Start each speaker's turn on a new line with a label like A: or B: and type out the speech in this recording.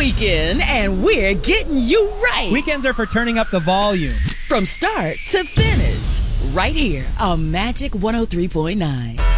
A: weekend, and we're getting you right.
B: Weekends are for turning up the volume.
A: From start to finish, right here on Magic 103.9.